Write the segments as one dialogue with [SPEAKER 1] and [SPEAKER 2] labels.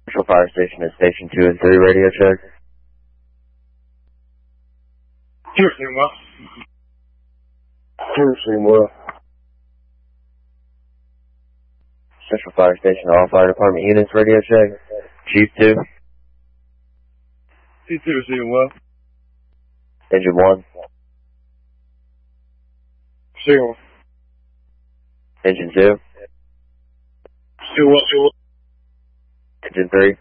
[SPEAKER 1] Central Fire Station is Station 2 and 3, radio check.
[SPEAKER 2] Sure, Seymour.
[SPEAKER 1] Sure, Seymour. Central Fire Station, all fire department units, radio check. Chief 2.
[SPEAKER 2] C2, Seymour.
[SPEAKER 1] Engine 1.
[SPEAKER 2] Seymour.
[SPEAKER 1] Engine 2.
[SPEAKER 2] Seymour.
[SPEAKER 1] Engine 3.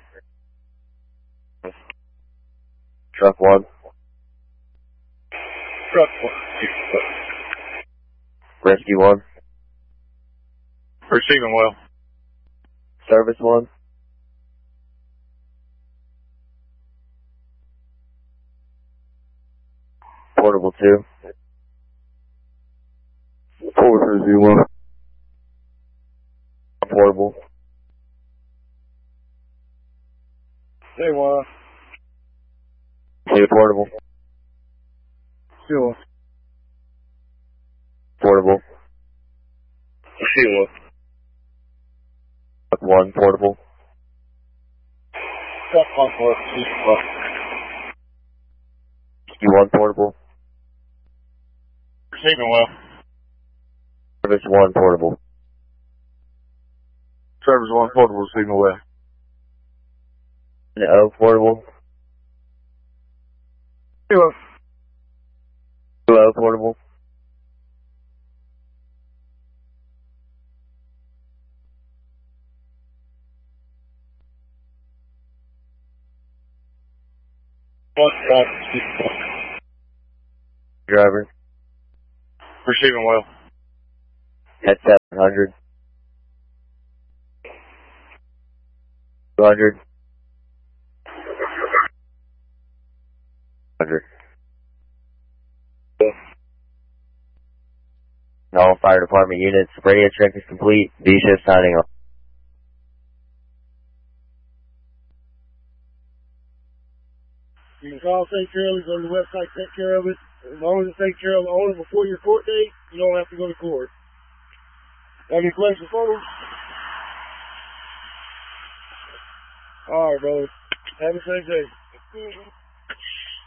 [SPEAKER 1] Truck 1.
[SPEAKER 2] Truck 1.
[SPEAKER 1] Rescue 1.
[SPEAKER 2] Receiving well.
[SPEAKER 1] Service 1. Portable 2.
[SPEAKER 2] Portable 1.
[SPEAKER 1] Portable.
[SPEAKER 2] Seymour.
[SPEAKER 1] Portable.
[SPEAKER 2] Seymour.
[SPEAKER 1] Portable.
[SPEAKER 2] Seymour.
[SPEAKER 1] Truck 1, portable.
[SPEAKER 2] Truck 1 for Seymour.
[SPEAKER 1] Rescue 1, portable.
[SPEAKER 2] Receiving well.
[SPEAKER 1] Service 1, portable.
[SPEAKER 2] Service 1 portable, Seymour well.
[SPEAKER 1] O, portable.
[SPEAKER 2] Seymour.
[SPEAKER 1] O, portable. Driver.
[SPEAKER 2] Receiving well.
[SPEAKER 1] Head 700. 200. 100. All fire department units, radio check is complete. B-shift signing off.
[SPEAKER 3] You can call St. Charlie, go to the website, take care of it. As long as it's taken care of only before your court date, you don't have to go to court. Have any questions for me? All right, brother. Have a safe day.